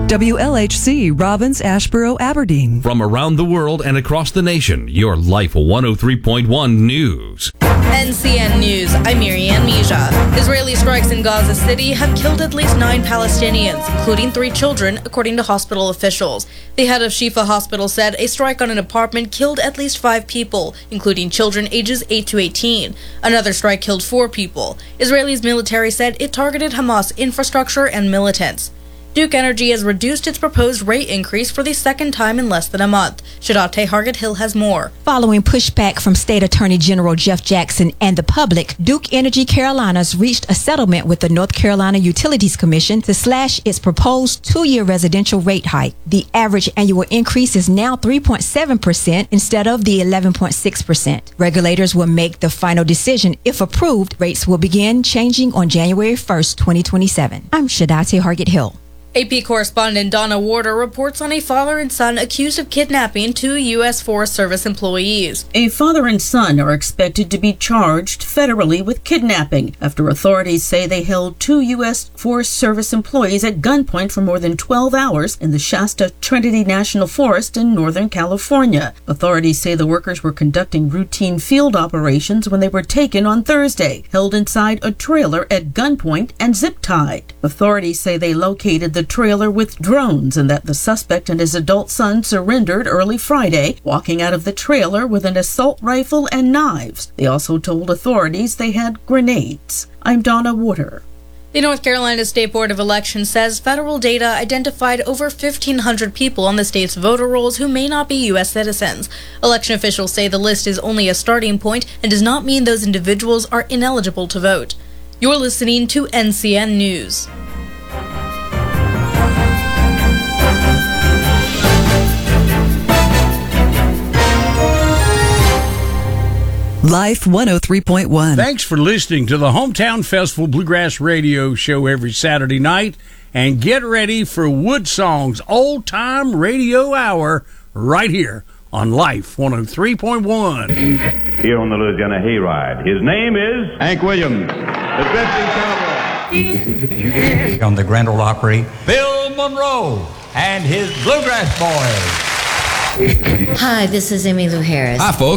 WLHC, Robbins, Ashboro, Aberdeen. From around the world and across the nation, your Life 103.1 News. NCN News, I'm Marianne Mija. Israeli strikes in Gaza City have killed at least 9 Palestinians, including 3 children, according to hospital officials. The head of Shifa Hospital said a strike on an apartment killed at least 5 people, including children ages 8 to 18. Another strike killed 4 people. Israel's military said it targeted Hamas infrastructure and militants. Duke Energy has reduced its proposed rate increase for the second time in less than a month. Shadate Hargett Hill has more. Following pushback from State Attorney General Jeff Jackson and the public, Duke Energy Carolinas reached a settlement with the North Carolina Utilities Commission to slash its proposed 2-year residential rate hike. The average annual increase is now 3.7% instead of the 11.6%. Regulators will make the final decision. If approved, rates will begin changing on January 1st, 2027. I'm Shadate Hargett Hill. AP correspondent Donna Warder reports on a father and son accused of kidnapping 2 U.S. Forest Service employees. A father and son are expected to be charged federally with kidnapping after authorities say they held 2 U.S. Forest Service employees at gunpoint for more than 12 hours in the Shasta Trinity National Forest in Northern California. Authorities say the workers were conducting routine field operations when they were taken on Thursday, held inside a trailer at gunpoint and zip-tied. Authorities say they located the trailer with drones and that the suspect and his adult son surrendered early Friday, walking out of the trailer with an assault rifle and knives. They also told authorities they had grenades. I'm Donna Warder. The North Carolina State Board of Elections says federal data identified over 1,500 people on the state's voter rolls who may not be U.S. citizens. Election officials say the list is only a starting point and does not mean those individuals are ineligible to vote. You're listening to NCN News. Life 103.1. Thanks for listening to the Hometown Festival Bluegrass Radio Show every Saturday night. And get ready for Woodsong's Old Time Radio Hour right here on Life 103.1. Here on the Louisiana Hayride, his name is Hank Williams, the drifting cowboy. On the Grand Ole Opry, Bill Monroe and his Bluegrass Boys. Hi, this is Emmylou Harris. Hi, folks.